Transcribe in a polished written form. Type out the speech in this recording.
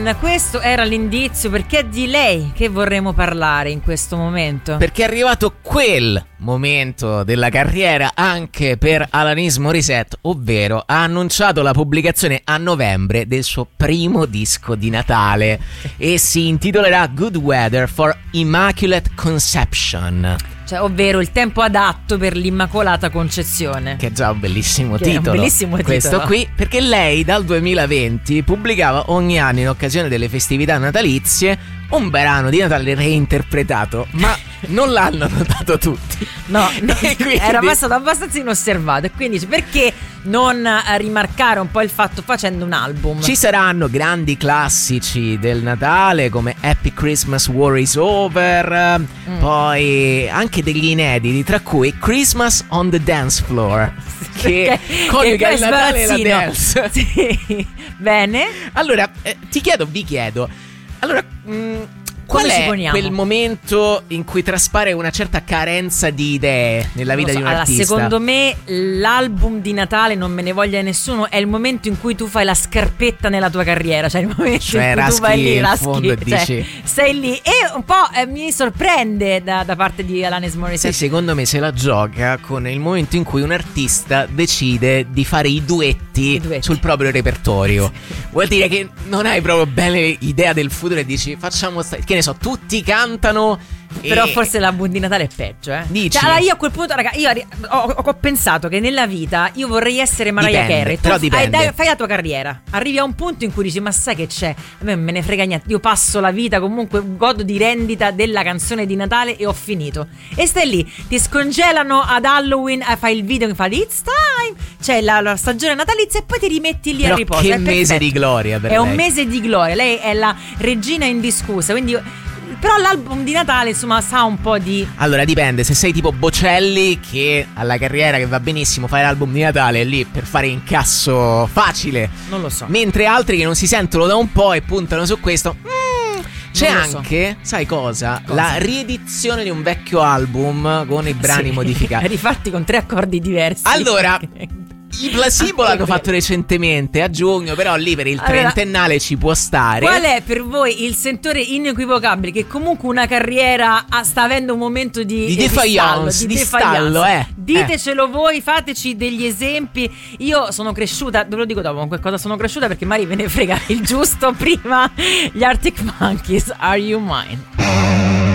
Halloween, questo era l'indizio, perché è di lei che vorremmo parlare in questo momento. Perché è arrivato quel momento della carriera anche per Alanis Morissette, ovvero ha annunciato la pubblicazione a novembre del suo primo disco di Natale e si intitolerà Good Weather for Immaculate Conception. Cioè, ovvero il tempo adatto per l'Immacolata Concezione. Che è già un bellissimo Che è un titolo. bellissimo questo titolo. qui, perché lei dal 2020 pubblicava ogni anno in occasione delle festività natalizie un brano di Natale reinterpretato, ma non l'hanno notato tutti. No, quindi era passato abbastanza inosservato, e quindi perché non rimarcare un po' il fatto facendo un album? Ci saranno grandi classici del Natale come Happy Christmas War is Over, poi anche degli inediti, tra cui Christmas on the Dance Floor, che coniuga il Natale e la dance. Sì. Bene. Allora, vi chiedo, allora, qual Come ci è poniamo? quel momento in cui traspare una certa carenza di idee nella vita di un Allora, artista? secondo me l'album di Natale, non me ne voglia nessuno, è il momento in cui tu fai la scarpetta nella tua carriera, cioè il momento Cioè, in cui tu vai lì, in fondo e cioè, dici... sei lì, e un po' mi sorprende da parte di Alanis Morissette. Sì, secondo me se la gioca con il momento in cui un artista decide di fare i duetti sul proprio repertorio. Vuol dire che non hai proprio bene idea del futuro e dici facciamo che ne so, tutti cantano. Però forse l'album di Natale è peggio, Dici? Cioè, allora io a quel punto, raga, io ho pensato che nella vita io vorrei essere Mariah Carey. Però dipende. Fai la tua carriera, arrivi a un punto in cui dici ma sai che c'è? A me me ne frega niente, io passo la vita comunque, godo di rendita della canzone di Natale e ho finito. E stai lì, ti scongelano ad Halloween, fai il video che fa It's time, c'è la stagione natalizia, e poi ti rimetti lì però a riposo. che È mese perfetto. di gloria per È lei. un mese di gloria, lei è la regina indiscussa, quindi... Però l'album di Natale, insomma, sa un po' di... Allora dipende, se sei tipo Bocelli che ha la carriera che va benissimo, fai l'album di Natale lì per fare incasso facile. Non lo so. Mentre altri che non si sentono da un po' e puntano su questo. C'è Non lo so. anche, sai cosa? La riedizione di un vecchio album con i brani modificati. Rifatti con 3 accordi diversi. Allora, i Placebo l'hanno fatto recentemente a giugno, però lì per il trentennale ci può stare. Qual è per voi il sentore inequivocabile che comunque una carriera sta avendo un momento di defiance, di stallo, Ditecelo voi, fateci degli esempi. Io sono cresciuta, ve lo dico dopo con qualcosa sono cresciuta, perché magari ve ne frega il giusto. Prima gli Arctic Monkeys, Are You Mine?